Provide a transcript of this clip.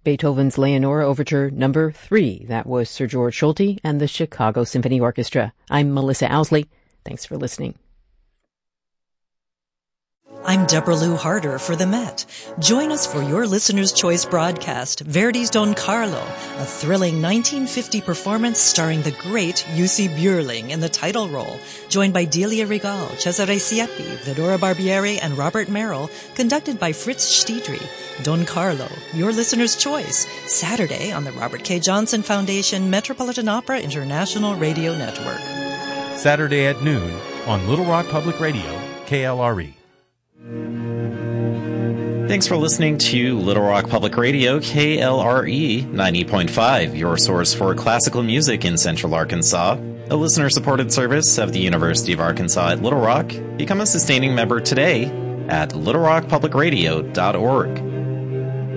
Beethoven's Leonora Overture No. 3. That was Sir George Solti and the Chicago Symphony Orchestra. I'm Melissa Owsley. Thanks for listening. I'm Deborah Lou Harder for the Met. Join us for your Listener's Choice broadcast, Verdi's Don Carlo, a thrilling 1950 performance starring the great Jussi Björling in the title role, joined by Delia Regal, Cesare Siepi, Vidora Barbieri, and Robert Merrill, conducted by Fritz Stiedry. Don Carlo, your Listener's Choice, Saturday on the Robert K. Johnson Foundation Metropolitan Opera International Radio Network. Saturday at noon on Little Rock Public Radio, KLRE. Thanks for listening to Little Rock Public Radio, KLRE 90.5, your source for classical music in Central Arkansas, a listener-supported service of the University of Arkansas at Little Rock. Become a sustaining member today at littlerockpublicradio.org.